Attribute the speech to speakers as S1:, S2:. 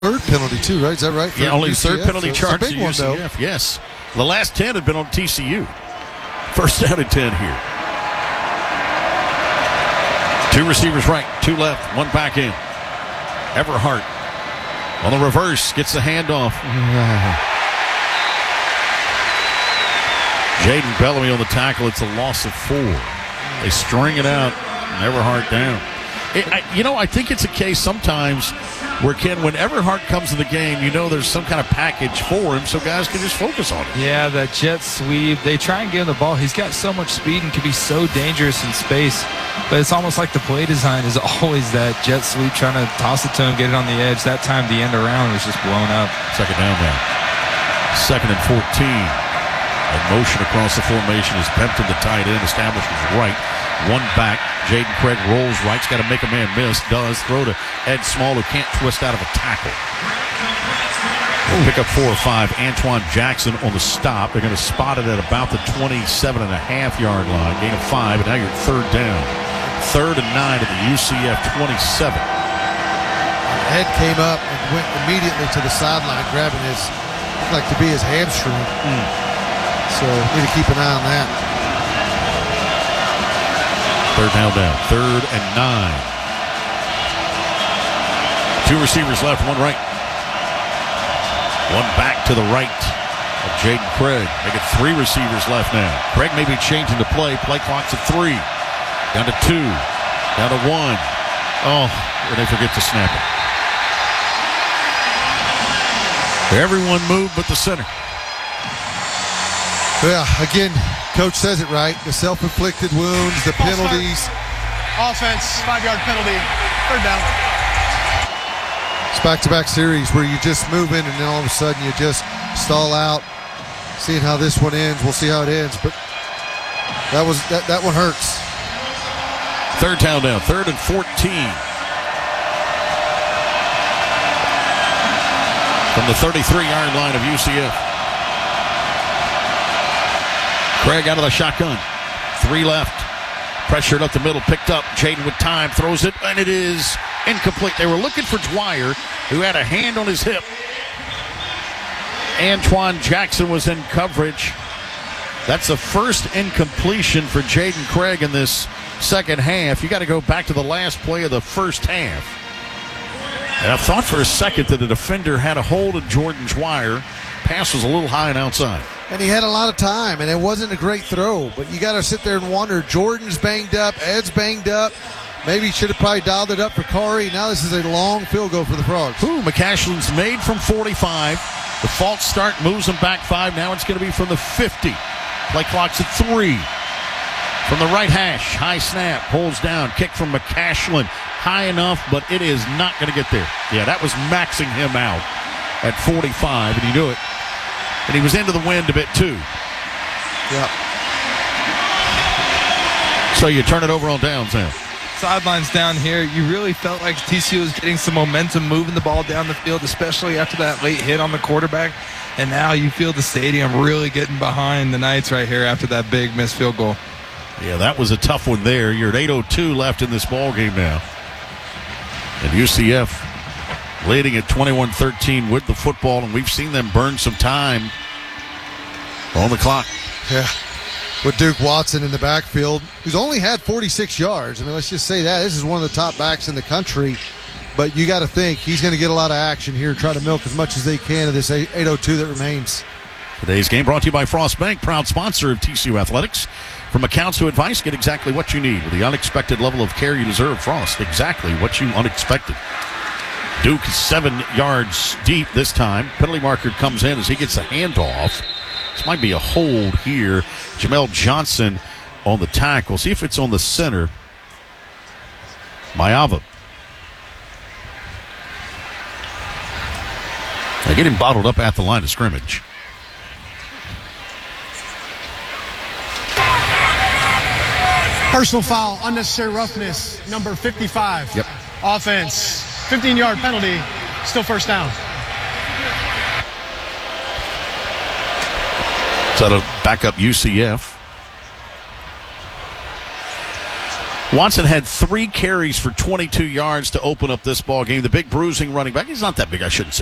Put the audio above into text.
S1: third penalty too, right? Is that right?
S2: Yeah, only the third penalty charge
S1: to
S2: UCF. Yes. The last 10 had been on TCU. First down and 10 here. 2 receivers right, 2 left, 1 back in. Everhart on the reverse, gets the handoff. Jaden Bellamy on the tackle. It's a loss of 4. They string it out. Everhart down. I think it's a case sometimes where, Ken, when Everhart comes in the game, there's some kind of package for him so guys can just focus on it.
S3: Yeah, that jet sweep. They try and give him the ball. He's got so much speed and can be so dangerous in space. But it's almost like the play design is always that jet sweep, trying to toss it to him, get it on the edge. That time the end around was just blown up.
S2: Second down now. 2nd and 14. And motion across the formation is Pempton, the tight end, establishes right. 1 back. Jaden Craig rolls right. He's got to make a man miss. Does. Throw to Ed Small, who can't twist out of a tackle. We'll pick up 4 or 5. Antoine Jackson on the stop. They're going to spot it at about the 27.5-yard line. Gain of 5, and now you're 3rd down. 3rd and 9 at the UCF 27.
S1: Ed came up and went immediately to the sideline, grabbing his, looked like to be his hamstring. So need to keep an eye on that.
S2: 3rd down. 3rd and 9. 2 receivers left, 1 right. 1 back to the right of Jaden Craig. They get 3 receivers left now. Craig may be changing the play. Play clock's at 3. Down to 2. Down to 1. Oh, and they forget to snap it. Everyone moved but the center.
S1: Yeah, again, Coach says it right. The self-inflicted wounds, the penalties.
S4: Offense, 5-yard penalty, 3rd down.
S1: It's back-to-back series where you just move in and then all of a sudden you just stall out. Seeing how this one ends, we'll see how it ends. But that one hurts.
S2: 3rd down now, 3rd and 14. From the 33-yard line of UCF. Craig out of the shotgun. 3 left. Pressured up the middle. Picked up. Jaden with time. Throws it. And it is incomplete. They were looking for Dwyer, who had a hand on his hip. Antoine Jackson was in coverage. That's the first incompletion for Jaden Craig in this second half. You got to go back to the last play of the first half. And I thought for a second that the defender had a hold of Jordan Dwyer. Pass was a little high and outside.
S1: And he had a lot of time, and it wasn't a great throw. But you got to sit there and wonder, Jordan's banged up, Ed's banged up. Maybe he should have probably dialed it up for Kari. Now this is a long field goal for the Frogs.
S2: McCashlin's made from 45. The false start moves him back 5. Now it's going to be from the 50. Play clock's at 3. From the right hash, high snap, pulls down, kick from McCashlin. High enough, but it is not going to get there. Yeah, that was maxing him out at 45, and he knew it. And he was into the wind a bit, too.
S1: Yeah.
S2: So you turn it over on downs now.
S3: Sidelines down here. You really felt like TCU was getting some momentum moving the ball down the field, especially after that late hit on the quarterback. And now you feel the stadium really getting behind the Knights right here after that big missed field goal.
S2: Yeah, that was a tough one there. You're at 8:02 left in this ball game now. And UCF leading at 21-13 with the football, and we've seen them burn some time on the clock.
S1: Yeah. With Duke Watson in the backfield, who's only had 46 yards. I mean, let's just say that. This is one of the top backs in the country. But you got to think he's going to get a lot of action here, try to milk as much as they can of this 8:02 that remains.
S2: Today's game brought to you by Frost Bank, proud sponsor of TCU Athletics. From accounts to advice, get exactly what you need with the unexpected level of care you deserve. Frost, exactly what you unexpected. Duke is 7 yards deep this time. Penalty marker comes in as he gets a handoff. This might be a hold here. Jamel Johnson on the tackle. See if it's on the center. Mayava. They get him bottled up at the line of scrimmage.
S4: Personal foul, unnecessary roughness, number 55.
S2: Yep.
S4: Offense, 15-yard penalty, still 1st down.
S2: So to back up UCF. Watson had 3 carries for 22 yards to open up this ball game. The big bruising running back. He's not that big, I shouldn't say